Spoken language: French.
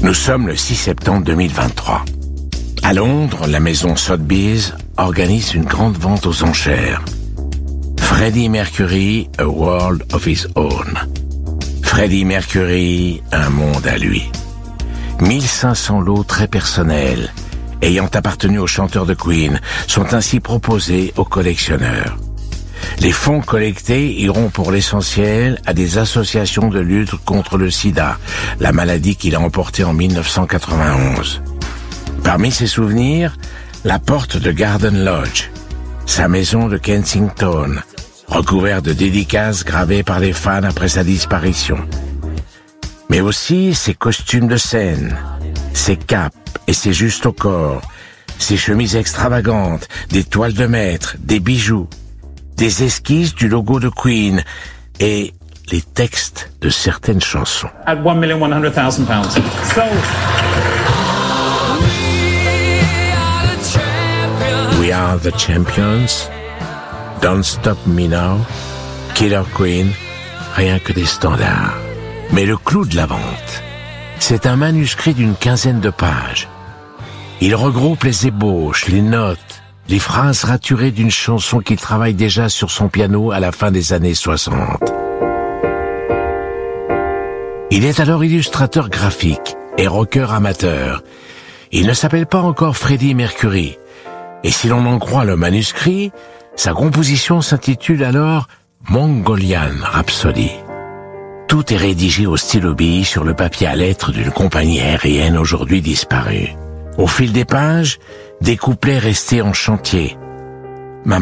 Nous sommes le 6 septembre 2023. À Londres, la maison Sotheby's organise une grande vente aux enchères. Freddie Mercury, A World of His Own. Freddie Mercury, un monde à lui. 1500 lots très personnels, ayant appartenu aux chanteurs de Queen, sont ainsi proposés aux collectionneurs. Les fonds collectés iront pour l'essentiel à des associations de lutte contre le sida, la maladie qu'il a emportée en 1991. Parmi ses souvenirs, la porte de Garden Lodge, sa maison de Kensington, recouverte de dédicaces gravées par les fans après sa disparition. Mais aussi ses costumes de scène, ses capes et ses justes au corps, ses chemises extravagantes, des toiles de maître, des bijoux, des esquisses du logo de Queen et les textes de certaines chansons. At £1,100,000. So... We are the champions. Don't Stop Me Now. Killer Queen. Rien que des standards. Mais le clou de la vente, c'est un manuscrit d'une quinzaine de pages. Il regroupe les ébauches, les notes, les phrases raturées d'une chanson qu'il travaille déjà sur son piano à la fin des années 60. Il est alors illustrateur graphique et rocker amateur. Il ne s'appelle pas encore Freddie Mercury. Et si l'on en croit le manuscrit, sa composition s'intitule alors Mongolian Rhapsody. Tout est rédigé au stylo bille sur le papier à lettres d'une compagnie aérienne aujourd'hui disparue. Au fil des pages, des couplets restés en chantier,